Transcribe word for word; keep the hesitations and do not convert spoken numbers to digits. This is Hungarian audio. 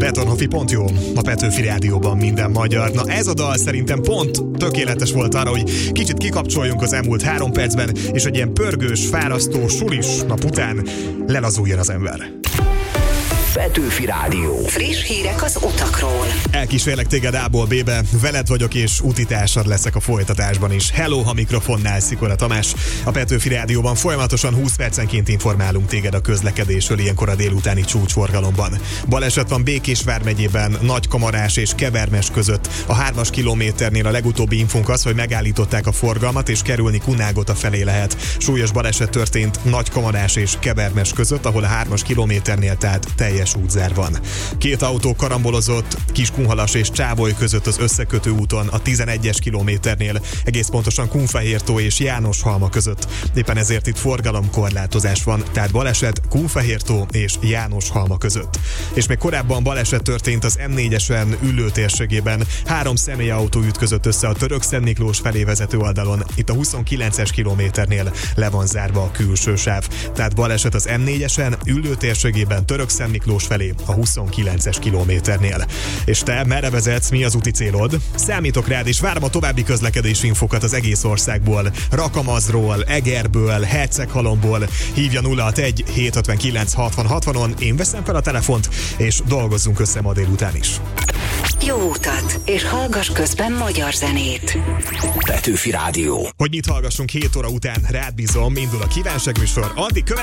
Betonhofi pont jó, a Petőfi Rádióban minden magyar. Na ez a dal szerintem pont tökéletes volt arra, hogy kicsit kikapcsoljunk az elmúlt három percben, és egy ilyen pörgős, fárasztó, sulis nap után lelazuljon az ember. Petőfi Rádió. Friss hírek az utakról. Elkísérlek téged A-ból B-be, veled vagyok és utitársad leszek a folytatásban is. Hello, ha mikrofonnál Szikora Tamás. A Petőfi Rádióban folyamatosan húsz percenként informálunk téged a közlekedésről ilyenkor a délutáni csúcsforgalomban. Baleset van Békés vármegyében, Nagykamarás és Kevermes között. A hármas kilométernél a legutóbbi infónk az, hogy megállították a forgalmat és kerülni Kunágota felé lehet. Súlyos baleset történt Nagykamarás és Kevermes között, ahol a hármas kilométernél tehát teljes útzár van. Két autó karambolozott Kiskunhalas és Csávoly között az összekötő úton a tizenegyes kilométernél, egész pontosan Kunfehértó és Jánoshalma között. Éppen ezért itt forgalomkorlátozás van, tehát baleset Kunfehértó és Jánoshalma között. És még korábban baleset történt az M négyesen Üllő térségében. Három személyautó ütközött össze a Törökszent Miklós felé vezető oldalon. Itt a huszonkilences kilométernél le van zárva a külső sáv. Tehát baleset az M négyesen Üllő térségében Törökszent Miklós felé a huszonkilences kilométernél. És te merre vezetsz, mi az úti célod? Számítok rád, és várom a további közlekedési infokat az egész országból, Rakamazról, Egerből, Herceghalomból. Hívja nulla hatvanegy hétszázötvenkilenc hatvan hatvanon, én veszem fel a telefont, és dolgozzunk össze ma délután is. Jó utat, és hallgass közben magyar zenét. Petőfi Rádió. Hogy mit hallgassunk hét óra után, rád bízom, indul a kívánságműsor, addig követ